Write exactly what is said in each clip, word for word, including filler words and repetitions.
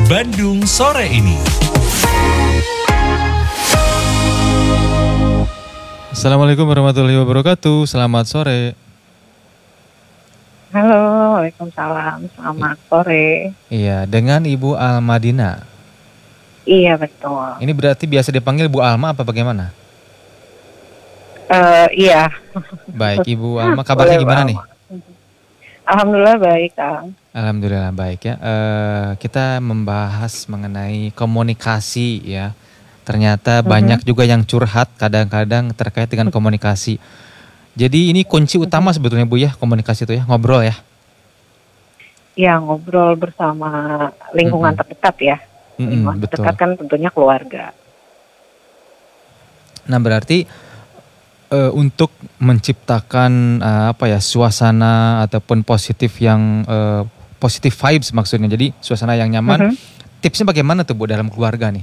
Bandung Sore Ini. Assalamualaikum warahmatullahi wabarakatuh. Selamat sore. Halo, waalaikumsalam. Selamat sore. Iya, dengan Ibu Almadina. Iya, betul. Ini berarti biasa dipanggil Bu Alma apa bagaimana? Uh, iya. Baik, Ibu Alma, kabarnya Boleh, gimana Alma. nih? Alhamdulillah baik, Kang. Alhamdulillah baik ya. Uh, kita membahas mengenai komunikasi ya. Ternyata uh-huh. banyak juga yang curhat kadang-kadang terkait dengan komunikasi. Jadi ini kunci utama sebetulnya Bu ya, komunikasi itu ya, ngobrol ya. Ya, ngobrol bersama lingkungan uh-huh. terdekat ya. Uh-huh, lingkungan betul. terdekat kan tentunya keluarga. Nah berarti uh, untuk menciptakan uh, apa ya suasana ataupun positif yang uh, positif vibes maksudnya, jadi suasana yang nyaman. Uh-huh. Tipsnya bagaimana tuh Bu dalam keluarga nih?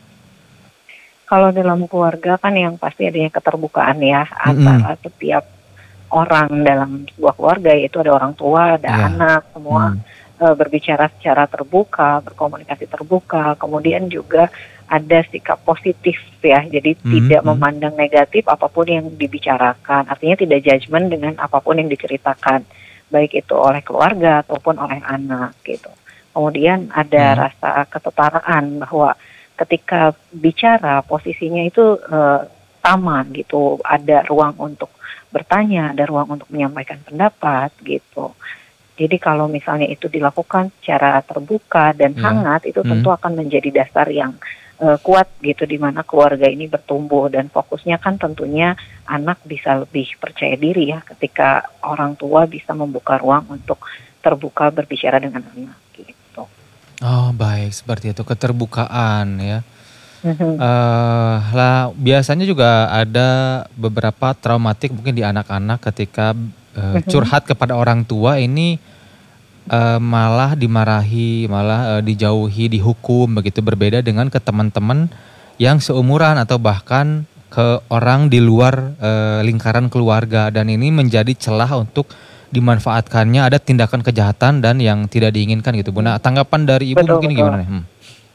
Kalau dalam keluarga kan yang pasti adanya keterbukaan ya uh-huh. antara setiap orang dalam sebuah keluarga, yaitu ada orang tua, ada yeah. anak, semua uh-huh. uh, berbicara secara terbuka, berkomunikasi terbuka, kemudian juga ada sikap positif ya, jadi mm-hmm. tidak memandang negatif apapun yang dibicarakan, artinya tidak judgement dengan apapun yang diceritakan, baik itu oleh keluarga ataupun oleh anak gitu. Kemudian ada mm-hmm. rasa kesetaraan bahwa ketika bicara posisinya itu uh, sama gitu, ada ruang untuk bertanya, ada ruang untuk menyampaikan pendapat gitu. Jadi kalau misalnya itu dilakukan secara terbuka dan yeah. hangat, itu mm-hmm. tentu akan menjadi dasar yang Uh, kuat gitu di mana keluarga ini bertumbuh, dan fokusnya kan tentunya anak bisa lebih percaya diri ya ketika orang tua bisa membuka ruang untuk terbuka berbicara dengan anak gitu. Oh baik, seperti itu, keterbukaan ya. Mm-hmm. Uh, lah biasanya juga ada beberapa traumatik mungkin di anak-anak ketika uh, mm-hmm. curhat kepada orang tua ini. Uh, malah dimarahi, malah uh, dijauhi, dihukum begitu, berbeda dengan ke teman-teman yang seumuran atau bahkan ke orang di luar uh, lingkaran keluarga, dan ini menjadi celah untuk dimanfaatkannya ada tindakan kejahatan dan yang tidak diinginkan gitu Bu. Nah, tanggapan dari Ibu betul, mungkin betul. gimana? Hmm.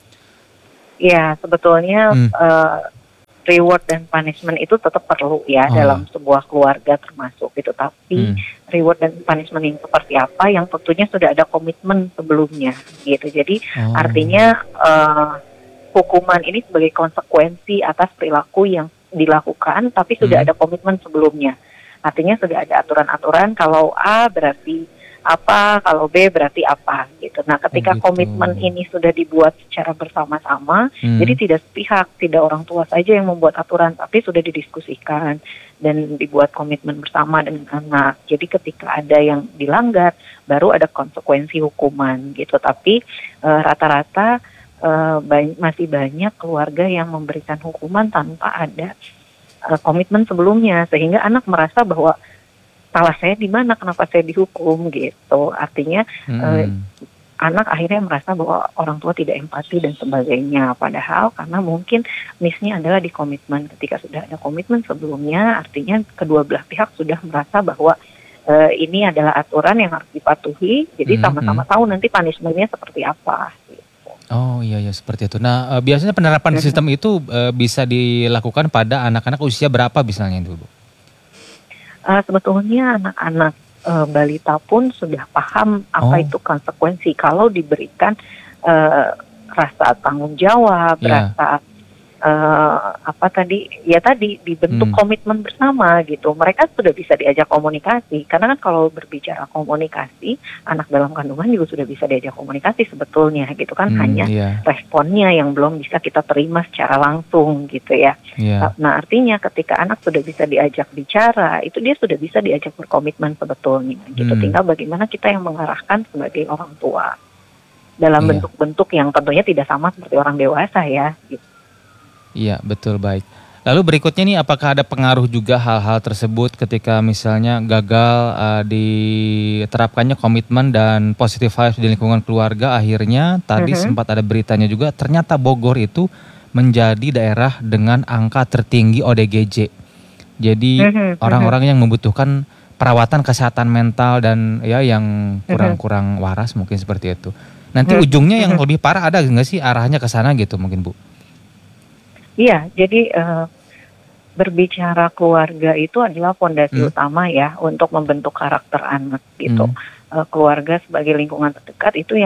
Ya sebetulnya hmm. uh, reward dan punishment itu tetap perlu ya oh. dalam sebuah keluarga termasuk gitu, tapi hmm. reward dan punishment yang seperti apa yang tentunya sudah ada komitmen sebelumnya gitu. Jadi oh. artinya uh, hukuman ini sebagai konsekuensi atas perilaku yang dilakukan, tapi sudah hmm. ada komitmen sebelumnya. Artinya sudah ada aturan-aturan, kalau A berarti apa, kalau B berarti apa gitu. Nah ketika oh gitu. komitmen ini sudah dibuat secara bersama-sama, hmm. jadi tidak sepihak, tidak orang tua saja yang membuat aturan, tapi sudah didiskusikan dan dibuat komitmen bersama dengan anak. Jadi ketika ada yang dilanggar, baru ada konsekuensi hukuman gitu. Tapi e, rata-rata e, ba- masih banyak keluarga yang memberikan hukuman tanpa ada e, komitmen sebelumnya, sehingga anak merasa bahwa salah saya di mana, kenapa saya dihukum gitu. Artinya hmm. eh, anak akhirnya merasa bahwa orang tua tidak empati dan sebagainya. Padahal karena mungkin miss-nya adalah di komitmen. Ketika sudah ada komitmen sebelumnya, artinya kedua belah pihak sudah merasa bahwa eh, ini adalah aturan yang harus dipatuhi. Jadi hmm. sama-sama tahu nanti punishment-nya seperti apa. Gitu. Oh iya ya seperti itu. Nah biasanya penerapan hmm. sistem itu eh, bisa dilakukan pada anak-anak usia berapa misalnya itu Bu? Uh, sebetulnya anak-anak uh, balita pun sudah paham apa oh. itu konsekuensi kalau diberikan uh, rasa tanggung jawab, yeah. rasa uh, apa tadi, ya tadi dibentuk hmm. komitmen bersama gitu. Mereka sudah bisa diajak komunikasi, karena kan kalau berbicara komunikasi, anak dalam kandungan juga sudah bisa diajak komunikasi sebetulnya gitu kan, hmm, hanya yeah. responnya yang belum bisa kita terima secara langsung gitu ya. Yeah. Nah artinya ketika anak sudah bisa diajak bicara, itu dia sudah bisa diajak berkomitmen sebetulnya gitu. Hmm. Tinggal bagaimana kita yang mengarahkan sebagai orang tua dalam yeah. bentuk-bentuk yang tentunya tidak sama seperti orang dewasa ya gitu. Iya betul, baik. Lalu berikutnya nih, apakah ada pengaruh juga hal-hal tersebut ketika misalnya gagal uh, diterapkannya komitmen dan positive vibes di lingkungan keluarga, akhirnya tadi uh-huh. sempat ada beritanya juga ternyata Bogor itu menjadi daerah dengan angka tertinggi O D G J. Jadi uh-huh. orang-orang yang membutuhkan perawatan kesehatan mental dan ya yang kurang-kurang waras mungkin seperti itu. nanti Hmm. ujungnya yang Hmm. lebih parah ada nggak sih arahnya ke sana gitu mungkin Bu? Iya, jadi uh, berbicara keluarga itu adalah fondasi Hmm. utama ya untuk membentuk karakter anak gitu. Hmm. Uh, keluarga sebagai lingkungan terdekat itu